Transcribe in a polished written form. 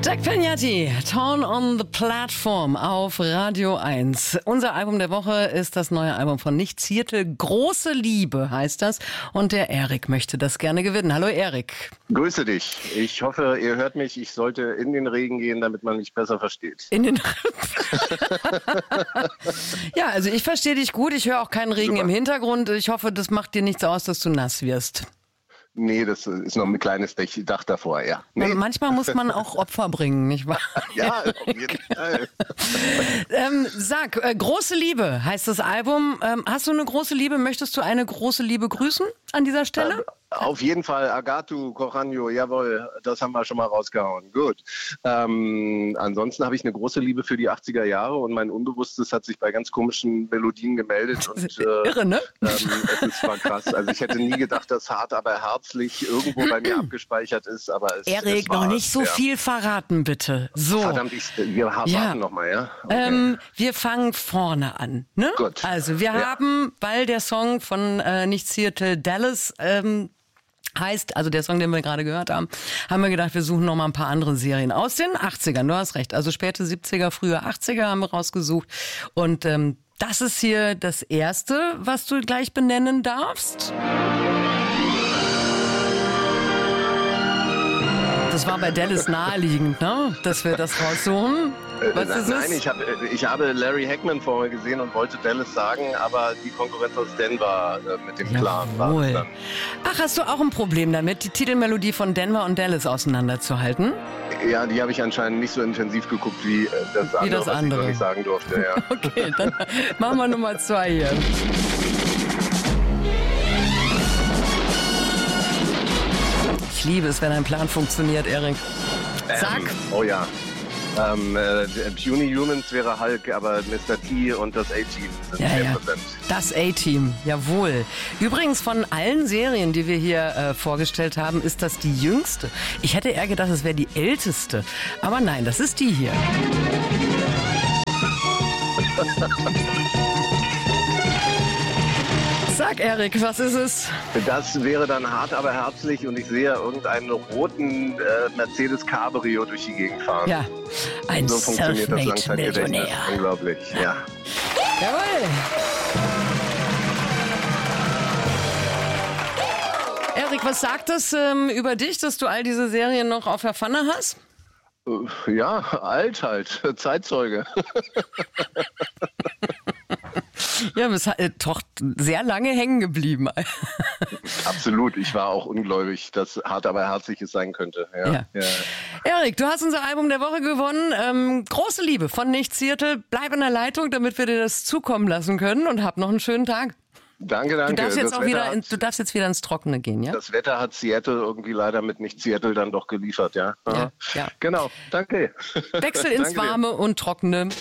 Jack Pagnatti, Torn on the Platform auf Radio 1. Unser Album der Woche ist das neue Album von Nicht Ziertel. Große Liebe heißt das. Und der Erik möchte das gerne gewinnen. Hallo Erik. Grüße dich. Ich hoffe, ihr hört mich. Ich sollte in den Regen gehen, damit man mich besser versteht. In den Ja, also ich verstehe dich gut. Ich höre auch keinen Regen im Hintergrund. Ich hoffe, das macht dir nichts aus, dass du nass wirst. Nee, das ist noch ein kleines Dach davor, ja. Nee. Manchmal muss man auch Opfer bringen, nicht wahr? Ja, auf jeden Fall. Sag, große Liebe heißt das Album. Hast du eine große Liebe? Möchtest du eine große Liebe grüßen an dieser Stelle? Auf jeden Fall, Agatu, Coranio, jawohl, das haben wir schon mal rausgehauen. Gut. Ansonsten habe ich eine große Liebe für die 80er Jahre und mein Unbewusstes hat sich bei ganz komischen Melodien gemeldet. Und, irre, ne? Es war krass. Also ich hätte nie gedacht, dass Hart, aber herzlich irgendwo bei mir abgespeichert ist. Aber Erik, noch nicht so viel verraten, bitte. So. Verdammt, wir warten nochmal, ja? Okay. Wir fangen vorne an. Ne? Gut. Also wir haben, weil der Song von Nicht Ziertel Dallas heißt, also der Song, den wir gerade gehört haben, haben wir gedacht, wir suchen noch mal ein paar andere Serien aus den 80ern. Du hast recht, also späte 70er, frühe 80er haben wir rausgesucht. Und das ist hier das Erste, was du gleich benennen darfst. Das war bei Dallas naheliegend, ne? Dass wir das raussuchen. Was ist Nein, es? ich habe Larry Hagman vorher gesehen und wollte Dallas sagen, aber die Konkurrenz aus Denver mit dem Plan war es dann. Ach, hast du auch ein Problem damit, die Titelmelodie von Denver und Dallas auseinanderzuhalten? Ja, die habe ich anscheinend nicht so intensiv geguckt wie das andere, was ich noch nicht sagen durfte. Ja. Okay, dann machen wir Nummer 2 hier. Ich liebe es, wenn ein Plan funktioniert, Erik. Sag. Oh ja. Puny Humans wäre Hulk, aber Mr. T und das A-Team sind 10%. Ja. Das A-Team, jawohl. Übrigens von allen Serien, die wir hier vorgestellt haben, ist das die jüngste. Ich hätte eher gedacht, es wäre die älteste. Aber nein, das ist die hier. Sag, Erik, was ist es? Das wäre dann Hart, aber herzlich und ich sehe irgendeinen roten Mercedes Cabrio durch die Gegend fahren. Ja, ein so funktioniert das Langzeitgedächtnis. Unglaublich, ja. Jawohl. Erik, was sagt das über dich, dass du all diese Serien noch auf der Pfanne hast? Ja, alt halt, Zeitzeuge. Ja, du bist doch sehr lange hängen geblieben. Absolut, ich war auch ungläubig, dass Hart, aber herzlich es sein könnte. Ja. Erik, du hast unser Album der Woche gewonnen. Große Liebe von Nicht Ziertel. Bleib in der Leitung, damit wir dir das zukommen lassen können und hab noch einen schönen Tag. Danke. Du darfst jetzt wieder ins Trockene gehen, ja? Das Wetter hat Seattle irgendwie leider mit Nicht Seattle dann doch geliefert, ja? Ja. Genau, danke. Wechsel ins Warme und Trockene.